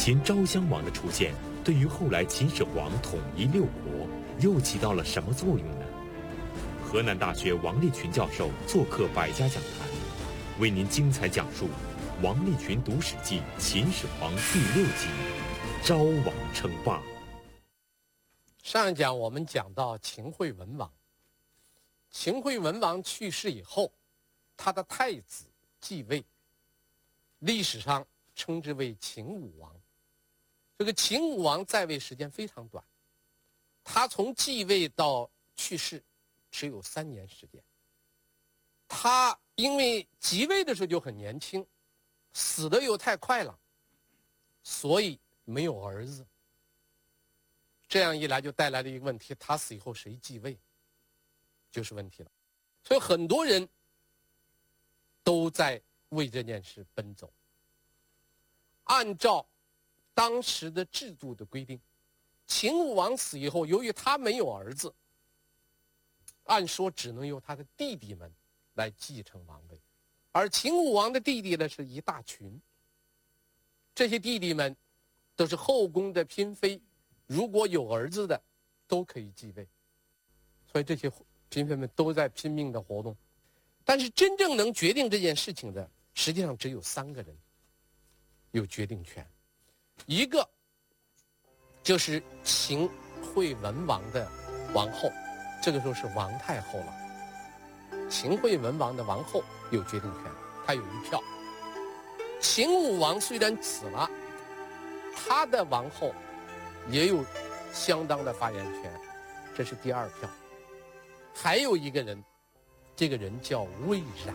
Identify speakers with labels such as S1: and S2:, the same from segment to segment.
S1: 秦昭襄王的出现，对于后来秦始皇统一六国又起到了什么作用呢？河南大学王立群教授做客百家讲坛，为您精彩讲述王立群读史记秦始皇第6集昭王称霸。
S2: 上一讲我们讲到秦惠文王，秦惠文王去世以后，他的太子继位，历史上称之为秦武王。这个秦武王在位时间非常短，他从继位到去世只有3年时间。他因为即位的时候就很年轻，死的又太快了，所以没有儿子。这样一来就带来了一个问题，他死以后谁继位就是问题了。所以很多人都在为这件事奔走。按照当时的制度的规定，秦武王死以后，由于他没有儿子，按说只能由他的弟弟们来继承王位。而秦武王的弟弟呢是一大群，这些弟弟们都是后宫的嫔妃，如果有儿子的都可以继位，所以这些嫔妃们都在拼命的活动。但是真正能决定这件事情的，实际上只有3个人有决定权。一个就是秦惠文王的王后，这个时候是王太后了。秦惠文王的王后有决定权，她有1票。秦武王虽然死了，他的王后也有相当的发言权，这是第2票。还有一个人，这个人叫魏冉，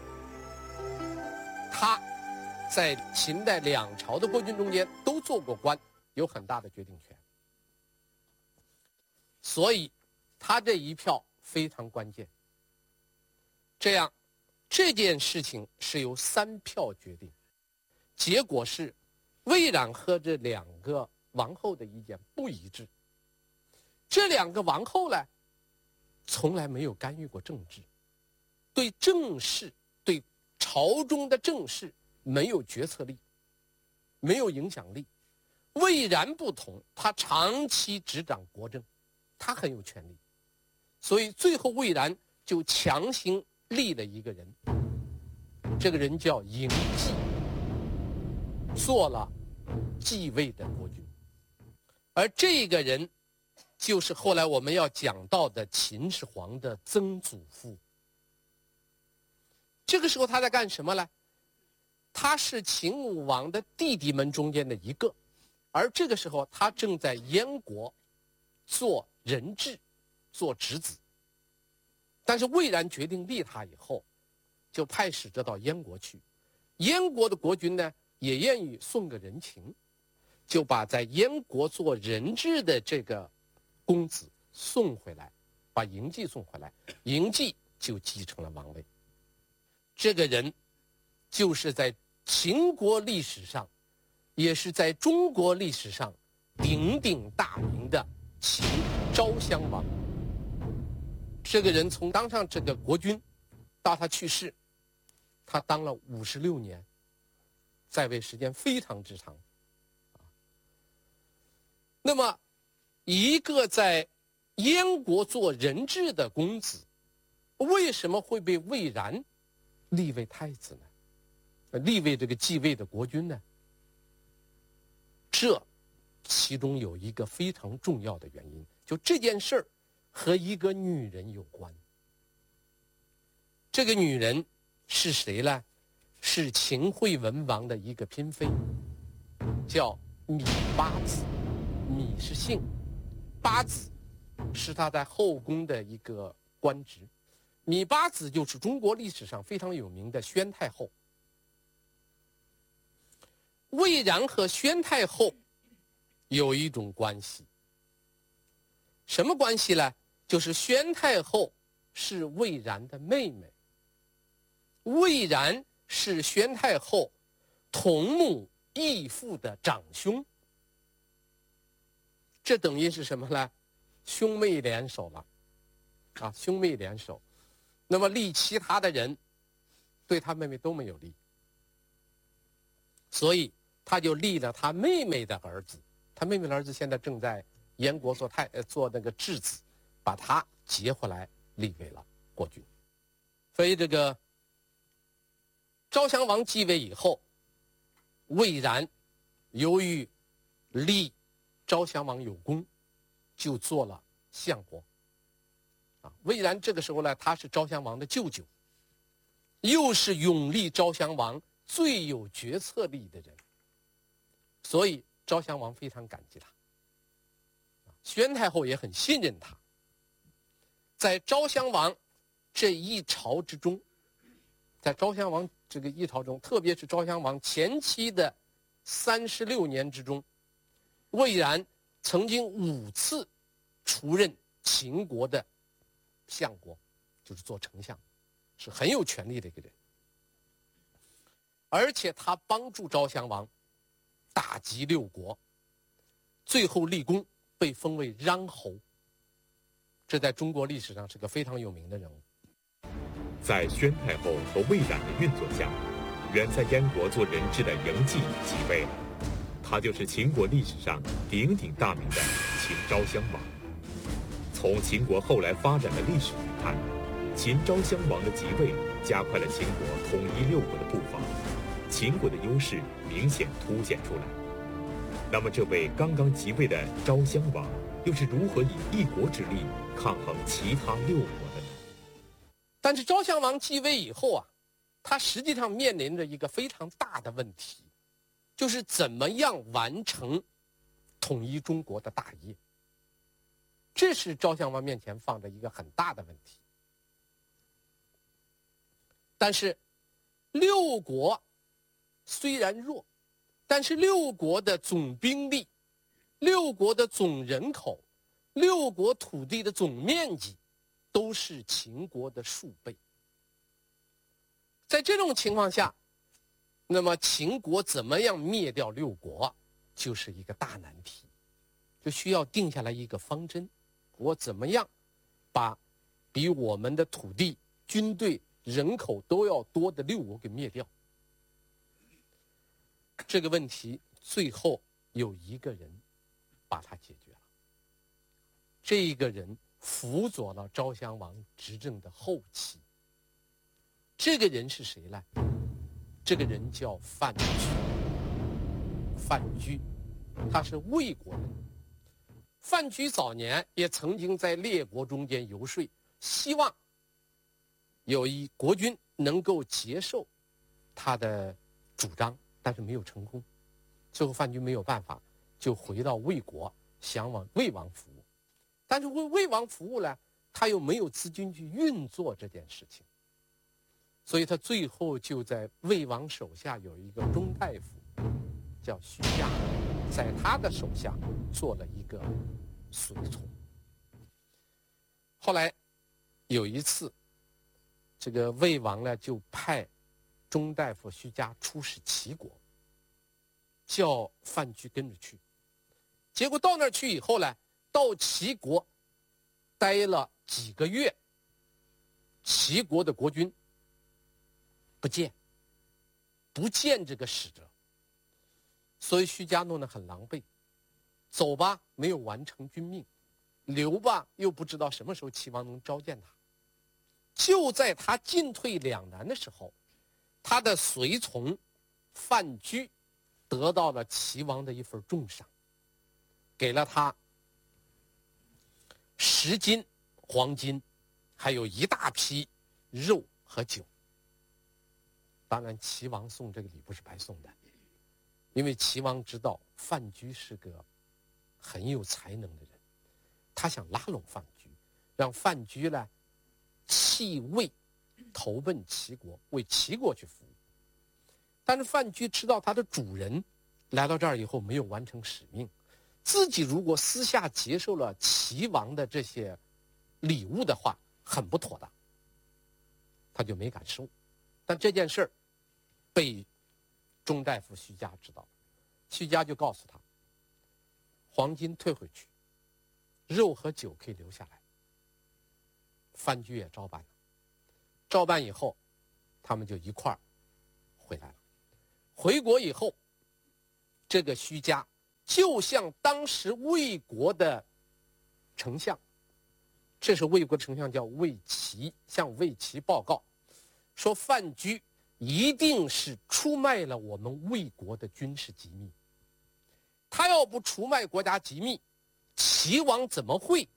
S2: 他在秦代2朝的国君中间都做过官，有很大的决定权，所以他这1票非常关键。这样这件事情是由3票决定，结果是魏冉和这2个王后的意见不一致。这2个王后呢，从来没有干预过政治，对政事，对朝中的政事没有决策力，没有影响力。魏冉不同，他长期执掌国政，他很有权力，所以最后魏冉就强行立了一个人，这个人叫嬴稷，做了继位的国君。而这个人就是后来我们要讲到的秦始皇的曾祖父。这个时候他在干什么呢？他是秦武王的弟弟们中间的一个，而这个时候他正在燕国做人质，做侄子。但是魏冉决定立他以后，就派使者到燕国去。燕国的国君呢，也愿意送个人情，就把在燕国做人质的这个公子送回来，把嬴稷送回来，嬴稷就继承了王位。这个人就是在秦国历史上，也是在中国历史上鼎鼎大名的秦昭襄王。这个人从当上这个国君到他去世，他当了56年，在位时间非常之长。那么一个在燕国做人质的公子，为什么会被魏冉立为太子呢？立为这个继位的国君呢？这其中有一个非常重要的原因，就这件事儿和一个女人有关。这个女人是谁呢？是秦惠文王的一个嫔妃，叫芈八子。芈是姓，八子是他在后宫的一个官职。芈八子就是中国历史上非常有名的宣太后。魏冉和宣太后有一种关系，什么关系呢？就是宣太后是魏冉的妹妹，魏冉是宣太后同母异父的长兄。这等于是什么呢？兄妹联手了啊，兄妹联手。那么立其他的人对他妹妹都没有利，所以他就立了他妹妹的儿子，他妹妹的儿子现在正在燕国做那个质子，把他接回来立为了国君。所以这个昭襄王继位以后，魏然由于立昭襄王有功，就做了相国。魏然这个时候呢，他是昭襄王的舅舅，又是永历昭襄王最有决策力的人，所以昭襄王非常感激他。宣太后也很信任他。在昭襄王这一朝之中，在昭襄王这个一朝中，特别是昭襄王前期的36年之中，魏然曾经5次出任秦国的相国，就是做丞相，是很有权力的一个人。而且他帮助昭襄王打击6国，最后立功，被封为穰侯。这在中国历史上是个非常有名的人物。
S1: 在宣太后和魏冉的运作下，原在燕国做人质的嬴稷即位了。他就是秦国历史上鼎鼎大名的秦昭襄王。从秦国后来发展的历史来看，秦昭襄王的即位加快了秦国统一6国的步伐，秦国的优势明显凸显出来。那么这位刚刚即位的昭襄王又是如何以一国之力抗衡其他6国的呢？
S2: 但是昭襄王继位以后啊，他实际上面临着一个非常大的问题，就是怎么样完成统一中国的大业。这是昭襄王面前放着一个很大的问题。但是6国虽然弱，但是6国的总兵力、6国的总人口、6国土地的总面积都是秦国的数倍。在这种情况下，那么秦国怎么样灭掉6国，就是一个大难题，就需要定下来一个方针。我怎么样把比我们的土地、军队、人口都要多的6国给灭掉？这个问题最后有一个人把它解决了。这个人辅佐了昭襄王执政的后期。这个人是谁呢？这个人叫范雎。范雎，他是魏国人。范雎早年也曾经在列国中间游说，希望有一国君能够接受他的主张，但是没有成功。最后范雎没有办法，就回到魏国，想往魏王服务。但是为魏王服务呢，他又没有资金去运作这件事情，所以他最后就在魏王手下有一个中大夫，叫许嘉，在他的手下做了一个随从。后来有一次，这个魏王呢就派中大夫许嘉出使齐国，叫范雎跟着去。结果到那儿去以后呢，到齐国待了几个月，齐国的国君不见这个使者，所以许嘉弄得很狼狈。走吧，没有完成君命；留吧，又不知道什么时候齐王能召见他。就在他进退两难的时候，他的随从范雎得到了齐王的一份重赏，给了他10斤黄金，还有一大批肉和酒。当然齐王送这个礼不是白送的，因为齐王知道范雎是个很有才能的人，他想拉拢范雎，让范雎呢弃魏投奔齐国，为齐国去服务。但是范雎知道他的主人来到这儿以后没有完成使命，自己如果私下接受了齐王的这些礼物的话，很不妥当，他就没敢收。但这件事儿被中大夫许嘉知道，许嘉就告诉他，黄金退回去，肉和酒可以留下来。范雎也照办了，照办以后，他们就一块儿回来了。回国以后， 这个徐家就向当时魏国的丞相，这是魏国丞相叫魏齐，向魏齐报告说范雎一定是出卖了我们魏国的军事机密，他要不出卖国家机密，齐王怎么会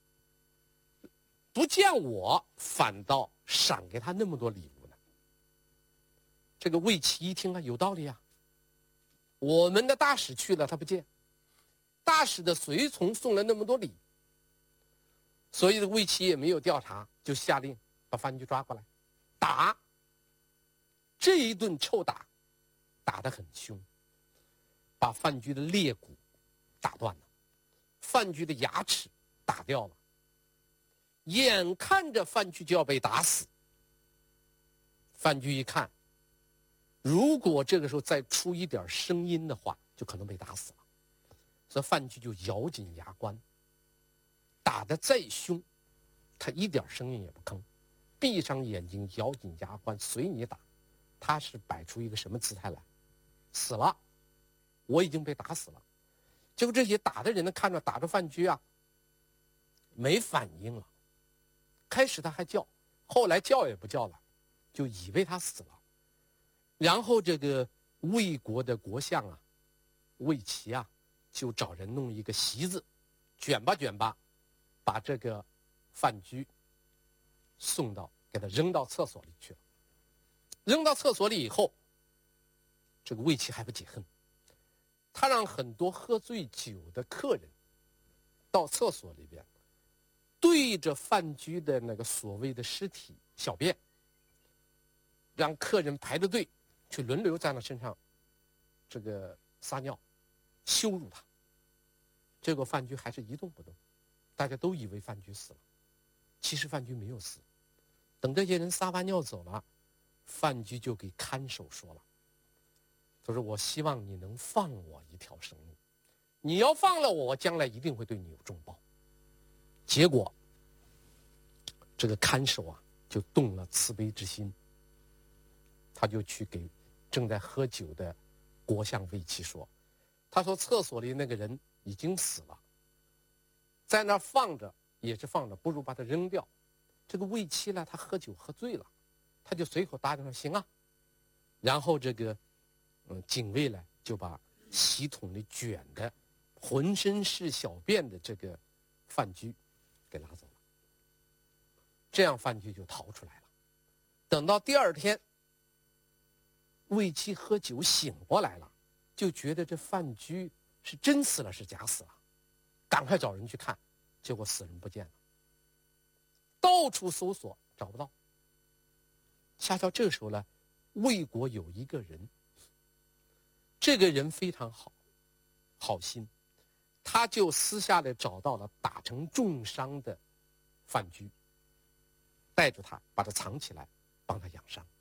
S2: 不见我反倒赏给他那么多礼物呢？这个魏齐一听啊，有道理啊，我们的大使去了他不见，大使的随从送了那么多礼，所以魏齐也没有调查，就下令把范雎抓过来打。这一顿臭打，打得很凶，把范雎的肋骨打断了，范雎的牙齿打掉了，眼看着范雎就要被打死。范雎一看，如果这个时候再出一点声音的话，就可能被打死了，所以范雎就咬紧牙关，打得再凶，他一点声音也不吭，闭上眼睛，咬紧牙关，随你打。他是摆出一个什么姿态来？死了，我已经被打死了。结果这些打的人呢，看着打着范雎啊，没反应了。开始他还叫，后来叫也不叫了，就以为他死了。然后这个魏国的国相啊，魏齐啊，就找人弄一个席子，卷吧卷吧，把这个范雎送到，给他扔到厕所里去了。扔到厕所里以后，这个魏齐还不解恨，他让很多喝醉酒的客人到厕所里边，对着范雎的那个所谓的尸体小便，让客人排着队去轮流在那身上这个撒尿，羞辱他。结果范雎还是一动不动，大家都以为范雎死了，其实范雎没有死。等这些人撒完尿走了，范雎就给看守说了，他说我希望你能放我一条生路，你要放了我，我将来一定会对你有重报。结果这个看守啊就动了慈悲之心，他就去给正在喝酒的国相魏齐说，他说厕所里那个人已经死了，在那放着也是放着，不如把他扔掉。这个魏齐呢，他喝酒喝醉了，他就随口答应说行啊。然后这个警卫呢就把洗桶里卷的浑身是小便的这个范雎给拉走了，这样范雎就逃出来了。等到第二天，魏齐喝酒醒过来了，就觉得这范雎是真死了是假死了，赶快找人去看，结果死人不见了，到处搜索找不到。恰巧这时候呢，魏国有一个人，这个人非常好心，他就私下里找到了打成重伤的范雎，带着他把他藏起来，帮他养伤。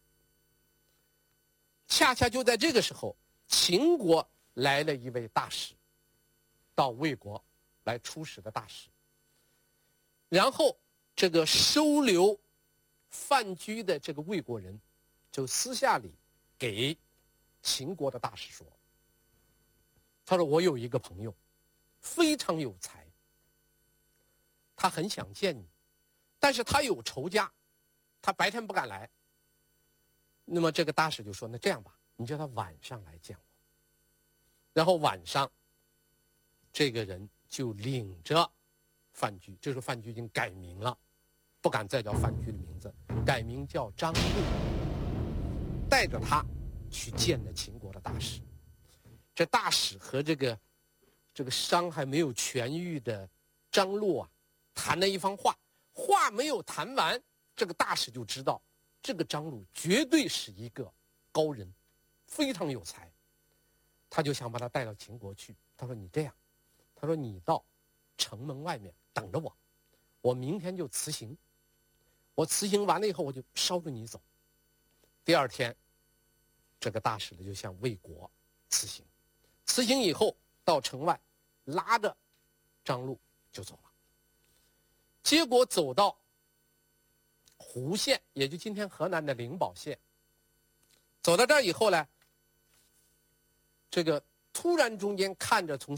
S2: 恰恰就在这个时候，秦国来了一位大使，到魏国来出使的大使，然后这个收留范雎的这个魏国人就私下里给秦国的大使说，他说我有一个朋友非常有才，他很想见你，但是他有仇家，他白天不敢来。那么这个大使就说，那这样吧，你叫他晚上来见我。然后晚上这个人就领着范雎，这时候范雎已经改名了，不敢再叫范雎的名字，改名叫张禄，带着他去见了秦国的大使。这大使和这个伤还没有痊愈的张禄啊谈了一番话，话没有谈完，这个大使就知道这个张禄绝对是一个高人，非常有才，他就想把他带到秦国去。他说你这样，他说你到城门外面等着我，我明天就辞行，我辞行完了以后我就捎着你走。第二天这个大使呢就向魏国辞行，辞行以后到城外拉着张禄就走了。结果走到胡县，也就今天河南的灵宝县，走到这儿以后呢，这个突然中间看着从